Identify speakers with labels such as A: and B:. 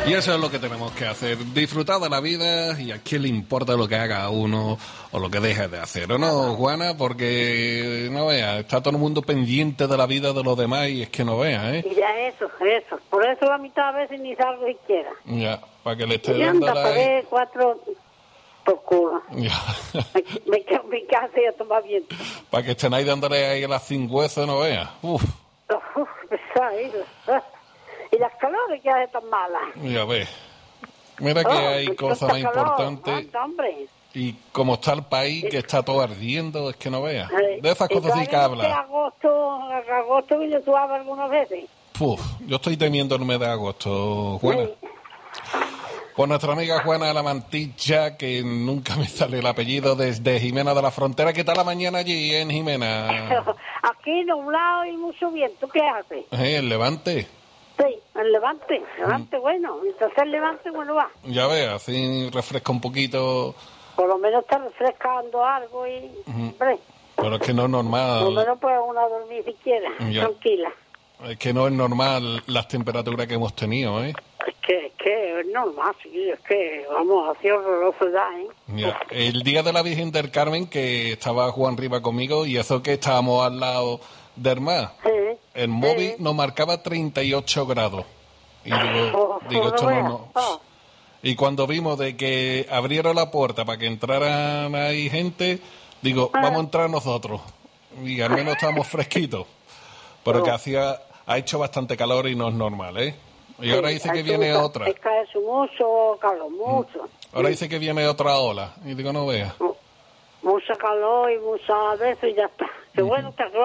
A: Y eso es lo que tenemos que hacer, disfrutar de la vida y a quién le importa lo que haga uno o lo que deje de hacer, ¿o no, Juana? Porque, no veas, está todo el mundo pendiente de la vida de los demás y es que no veas, ¿eh?
B: Y ya eso. Por eso la mitad de veces ni salgo siquiera.
A: Ya, para que le esté
B: Y
A: dando
B: anda, pagué 4 por culo.
A: Ya.
B: Me quedo en mi casa y a tomar viento.
A: Para que estén ahí dándole ahí las cingüezas, no veas. Uf,
B: Y las calores que hace tan malas.
A: ya ves. Mira que hay cosas más importantes.
B: Hombre.
A: Y como está el país, que está todo ardiendo, es que no veas. De esas cosas sí que habla.
B: Agosto vino suave algunas veces.
A: Puf, yo estoy temiendo el mes de agosto, Juana. Pues nuestra amiga Juana de la Mantilla, que nunca me sale el apellido, desde Jimena de la Frontera. ¿Qué tal la mañana allí en Jimena?
B: Aquí nublado y mucho viento. ¿Qué hace?
A: ¿El Levante?
B: Sí, el Levante bueno. Entonces el Levante bueno va.
A: Ya ves, así refresca un poquito.
B: Por lo menos está refrescando algo y... Hombre,
A: pero es que no es normal.
B: por lo menos puede una dormir siquiera, tranquila.
A: Es que no es normal las temperaturas que hemos tenido, ¿eh?
B: Es que es normal, sí, es que, vamos, así horroroso ya, ¿eh?
A: Ya. El día de la Virgen del Carmen, que estaba Juan Riva conmigo, y eso que estábamos al lado del mar, el móvil nos marcaba 38 grados. Y digo esto no... Y cuando vimos de que abrieron la puerta para que entraran ahí gente, digo, vamos a entrar nosotros. Y al menos estábamos fresquitos. Pero que ha hecho bastante calor y no es normal, ¿eh? Y ahora dice que viene otra.
B: Cae mucho, calor, mucho.
A: Ahora dice que viene otra ola. Y digo, no veas.
B: Mucha calor y muchas veces y ya está. Qué bueno, está